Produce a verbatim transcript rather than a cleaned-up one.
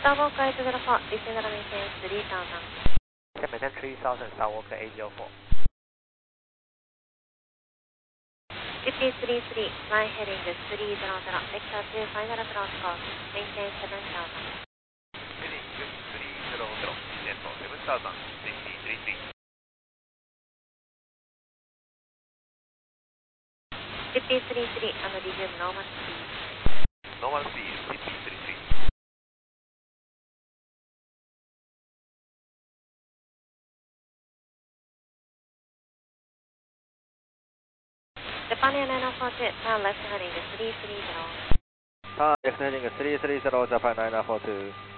Starwalker eight zero four, descend runway three thousand. Maintain three thousand, Starwalker eight zero four. G T three three, fly heading three zero zero, vector two final approach course, maintain seven thousand. Heading three zero zero, descend for seven thousand, G T three three. G T three three, and resume normal speed. Normal speed, G T three three. Japan Air nine four two, turn left heading three three zero. Turn left heading three three zero, Japan nine four two.